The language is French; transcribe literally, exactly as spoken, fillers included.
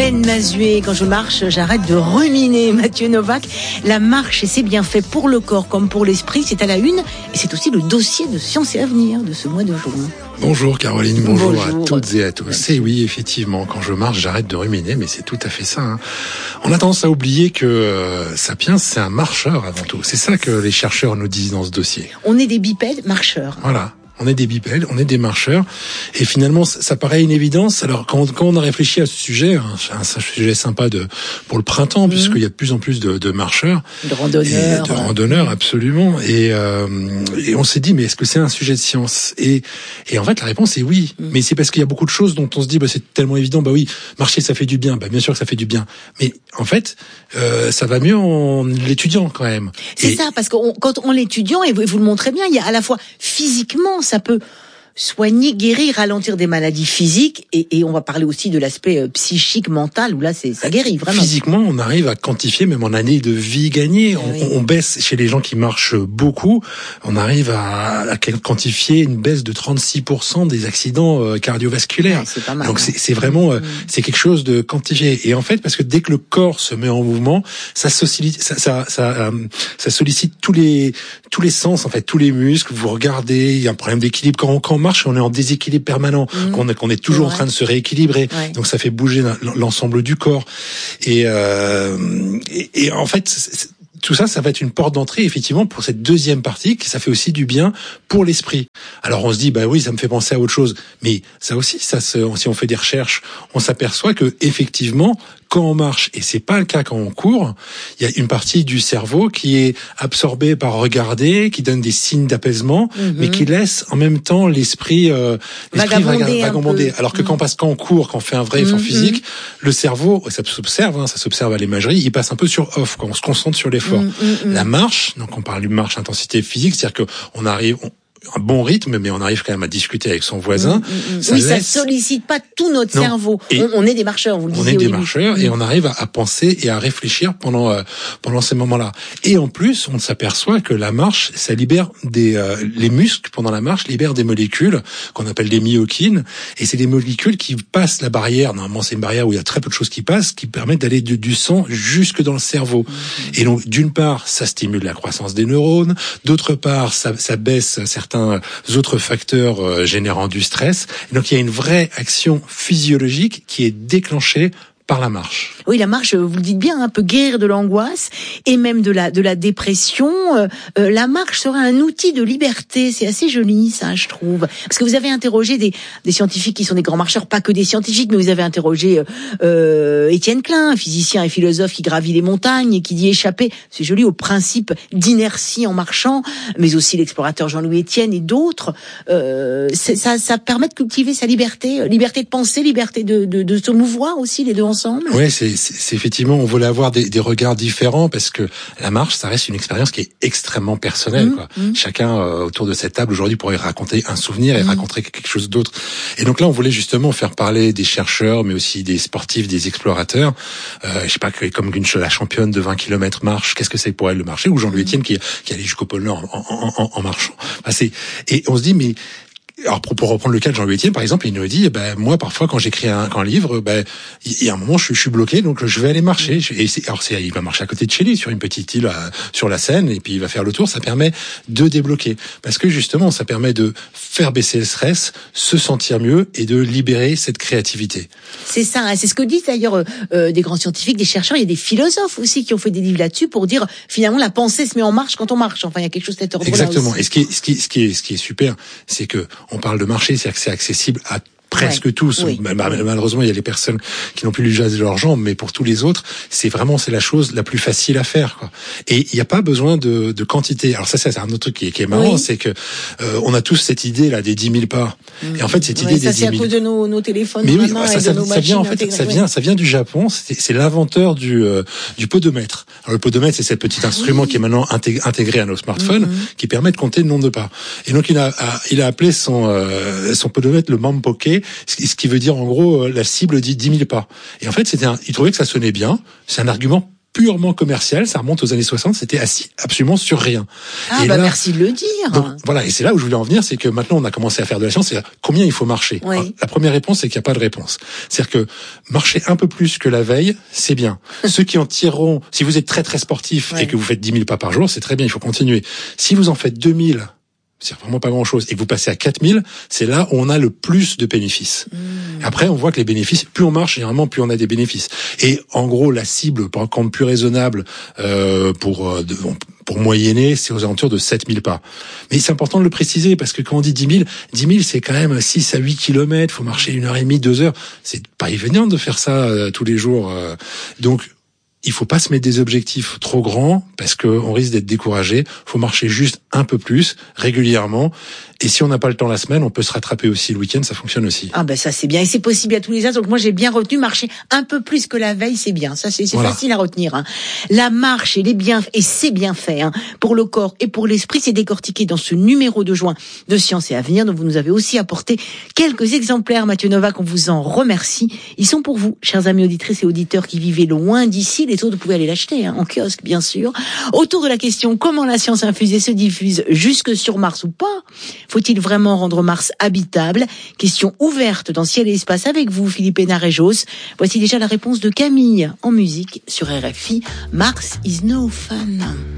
Hélène Mazué, quand je marche, j'arrête de ruminer. Mathieu Novak, la marche et ses bienfaits pour le corps comme pour l'esprit, c'est à la une et c'est aussi le dossier de Science et Avenir de ce mois de juin. Bonjour Caroline, bonjour, bonjour à toutes et à tous. Et oui, effectivement, quand je marche, j'arrête de ruminer, mais c'est tout à fait ça. Hein. On a tendance à oublier que euh, Sapiens, c'est un marcheur avant tout. C'est ça que les chercheurs nous disent dans ce dossier. On est des bipèdes marcheurs. Voilà. On est des bipèdes, on est des marcheurs, et finalement, ça paraît une évidence. Alors, quand, quand on a réfléchi à ce sujet, hein, c'est un sujet sympa de pour le printemps, mmh. puisqu'il y a de plus en plus de, de marcheurs, de randonneurs, et de randonneurs, absolument. Et, euh, et on s'est dit, mais est-ce que c'est un sujet de science ? Et, et en fait, la réponse est oui. Mmh. Mais c'est parce qu'il y a beaucoup de choses dont on se dit, bah, c'est tellement évident. Bah oui, marcher, ça fait du bien. Bah bien sûr que ça fait du bien. Mais en fait, euh, ça va mieux en l'étudiant quand même. C'est et, ça, parce que on, quand on l'étudiant, et vous, vous le montrez bien, il y a à la fois physiquement, ça peut soigner, guérir, ralentir des maladies physiques, et, et on va parler aussi de l'aspect euh, psychique, mental, où là, c'est, ça guérit vraiment. Physiquement, on arrive à quantifier, même en année de vie gagnée, on, oui. on baisse, chez les gens qui marchent beaucoup, on arrive à, à quantifier une baisse de trente-six pour cent des accidents euh, cardiovasculaires. Ouais, c'est pas mal, Donc hein. c'est, c'est vraiment, euh, mmh. c'est quelque chose de quantifié. Et en fait, parce que dès que le corps se met en mouvement, ça sollicite, ça, ça, ça, euh, ça sollicite tous les, tous les sens, en fait, tous les muscles. Vous regardez, il y a un problème d'équilibre quand on, quand on marche, on est en déséquilibre permanent, mmh. qu'on, qu'on est toujours ouais. en train de se rééquilibrer. Ouais. Donc ça fait bouger l'ensemble du corps. Et, euh, et, et en fait, c'est, tout ça, ça va être une porte d'entrée, effectivement, pour cette deuxième partie, qui ça fait aussi du bien pour l'esprit. Alors on se dit, bah oui, ça me fait penser à autre chose. Mais ça aussi, ça, si on fait des recherches, on s'aperçoit que effectivement, quand on marche, et c'est pas le cas quand on court, il y a une partie du cerveau qui est absorbée par regarder, qui donne des signes d'apaisement, mm-hmm. mais qui laisse en même temps l'esprit, euh, l'esprit vagabonder. vagabonder. Alors que mm-hmm. quand, parce, quand on court, quand on fait un vrai effort mm-hmm. physique, le cerveau, ça s'observe, hein, ça s'observe à l'imagerie, il passe un peu sur off, quand on se concentre sur l'effort. Mm-hmm. La marche, donc on parle de marche intensité physique, c'est-à-dire qu'on arrive, on, un bon rythme, mais on arrive quand même à discuter avec son voisin. Mmh, mmh. Ça oui, laisse... ça sollicite pas tout notre non. cerveau. On, on est des marcheurs, vous le disiez. On est des oui, marcheurs oui. et on arrive à, à penser et à réfléchir pendant euh, pendant ces moments-là. Et en plus, on s'aperçoit que la marche, ça libère des euh, les muscles pendant la marche libèrent des molécules qu'on appelle des myokines, et c'est des molécules qui passent la barrière. Normalement, c'est une barrière où il y a très peu de choses qui passent, qui permettent d'aller du, du sang jusque dans le cerveau. Mmh. Et donc, d'une part, ça stimule la croissance des neurones. D'autre part, ça, ça baisse certains autres facteurs euh, générant du stress. Et donc il y a une vraie action physiologique qui est déclenchée par la marche. Oui, la marche, vous le dites bien, hein, peut guérir de l'angoisse et même de la de la dépression. Euh, euh, la marche sera un outil de liberté. C'est assez joli, ça, je trouve. Parce que vous avez interrogé des des scientifiques qui sont des grands marcheurs, pas que des scientifiques, mais vous avez interrogé euh, Étienne Klein, un physicien et philosophe qui gravit les montagnes et qui dit échapper, c'est joli, au principe d'inertie en marchant, mais aussi l'explorateur Jean-Louis Etienne et d'autres. Euh, ça ça permet de cultiver sa liberté, liberté de penser, liberté de de, de se mouvoir aussi, les deux ensemble. Oui, c'est, c'est, c'est effectivement, on voulait avoir des, des regards différents parce que la marche, ça reste une expérience qui est extrêmement personnelle. Mmh, quoi. Mmh. Chacun euh, autour de cette table aujourd'hui pourrait raconter un souvenir et mmh. raconter quelque chose d'autre. Et donc là, on voulait justement faire parler des chercheurs, mais aussi des sportifs, des explorateurs. Euh, je sais pas, comme une, la championne de vingt kilomètres marche, qu'est-ce que c'est pour elle le marcher, ou Jean-Louis Etienne qui, qui allait jusqu'au pôle Nord en, en, en, en marchant. Enfin, c'est, et on se dit, mais alors pour, pour reprendre le cas de Jean-Louis Etienne, par exemple, il nous dit, ben moi parfois quand j'écris un, un livre, ben il y a un moment je, je suis bloqué, donc je vais aller marcher. Et c'est, alors c'est, il va marcher à côté de chez lui sur une petite île à, sur la Seine, et puis il va faire le tour. Ça permet de débloquer, parce que justement ça permet de faire baisser le stress, se sentir mieux et de libérer cette créativité. C'est ça, hein, c'est ce que disent d'ailleurs euh, des grands scientifiques, des chercheurs. Il y a des philosophes aussi qui ont fait des livres là-dessus pour dire finalement la pensée se met en marche quand on marche. Enfin, il y a quelque chose de cet ordre-là. Exactement. Aussi. Et ce qui est, ce qui est, ce qui est, ce qui est super, c'est que on parle de marcher, c'est-à-dire que c'est accessible à presque ouais, tous. Oui. Malheureusement, il y a les personnes qui n'ont plus l'usage de leurs jambes, mais pour tous les autres, c'est vraiment c'est la chose la plus facile à faire, quoi. Et il n'y a pas besoin de, de quantité. Alors ça, c'est un autre truc qui est, qui est marrant, oui. c'est que euh, on a tous cette idée là des dix mille pas. Mmh. Et en fait, cette idée ouais, des dix mille. Ça, c'est à cause de nos, nos téléphones. Mais oui, main ça, et ça, de nos ça vient en fait, ça vient, ça vient du Japon. C'est, c'est l'inventeur du euh, du podomètre. Alors le podomètre, c'est ce petit instrument oui. qui est maintenant intégré à nos smartphones, mmh. qui permet de compter le nombre de pas. Et donc il a, a il a appelé son euh, son podomètre le Mampoke, ce qui veut dire en gros la cible dit dix mille pas. Et en fait, c'était un, il trouvait que ça sonnait bien. C'est un argument purement commercial, ça remonte aux années soixante, c'était assis absolument sur rien. Ah et bah là, merci de le dire. donc, voilà, et c'est là où je voulais en venir, c'est que maintenant on a commencé à faire de la science, c'est combien il faut marcher. Oui. Alors, la première réponse, c'est qu'il n'y a pas de réponse. C'est-à-dire que marcher un peu plus que la veille, c'est bien. Ceux qui en tireront, si vous êtes très très sportif oui. et que vous faites dix mille pas par jour, c'est très bien, il faut continuer. Si vous en faites deux mille, c'est vraiment pas grand-chose, et que vous passez à quatre mille, c'est là où on a le plus de bénéfices. Mmh. Après, on voit que les bénéfices, plus on marche, généralement, plus on a des bénéfices. Et en gros, la cible, pour rendre plus raisonnable, euh, pour euh, de, pour moyenner, c'est aux alentours de sept mille pas. Mais c'est important de le préciser, parce que quand on dit dix mille, dix mille, c'est quand même six à huit kilomètres, faut marcher une heure et demie, deux heures. C'est pas évident de faire ça euh, tous les jours. Euh. Donc, il faut pas se mettre des objectifs trop grands parce que on risque d'être découragé. Faut marcher juste un peu plus régulièrement. Et si on n'a pas le temps la semaine, on peut se rattraper aussi le week-end, ça fonctionne aussi. Ah ben ça c'est bien et c'est possible à tous les âges. Donc moi j'ai bien retenu marcher un peu plus que la veille, c'est bien. Ça c'est, c'est voilà. facile à retenir. Hein. La marche et les bienfaits et c'est bien fait hein, pour le corps et pour l'esprit, c'est décortiqué dans ce numéro de juin de Science et Avenir dont vous nous avez aussi apporté quelques exemplaires. Mathieu Novak, on vous en remercie. Ils sont pour vous, chers amis auditrices et auditeurs qui vivez loin d'ici. Les autres, vous pouvez aller l'acheter hein, en kiosque bien sûr. Autour de la question comment la science infusée se diffuse jusque sur Mars ou pas. Faut-il vraiment rendre Mars habitable? Question ouverte dans Ciel et Espace avec vous, Philippe Hénard-Josse. Voici déjà la réponse de Camille en musique sur R F I. Mars is no fun.